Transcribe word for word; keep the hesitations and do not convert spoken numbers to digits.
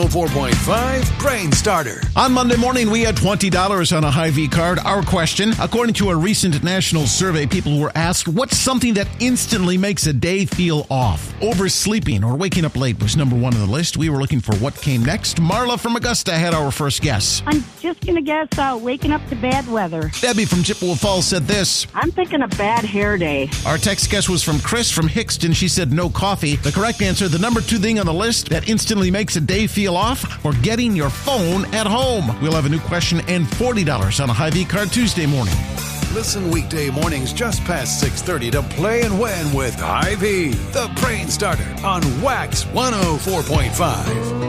four point five Brain Starter. On Monday morning, we had twenty dollars on a Hy-Vee card. Our question, according to a recent national survey, people were asked, what's something that instantly makes a day feel off? Oversleeping or waking up late was number one on the list. We were looking for what came next. Marla from Augusta had our first guess. I'm just going to guess uh, waking up to bad weather. Debbie from Chippewa Falls said this. I'm thinking a bad hair day. Our text guess was from Chris from Hickston. She said no coffee. The correct answer, the number two thing on the list that instantly makes a day feel off, forgetting your phone at home. We'll have a new question and forty dollars on a Hy-Vee card Tuesday morning. Listen weekday mornings just past six thirty to Play and Win with Hy-Vee, the Brain Starter on Wax one oh four point five.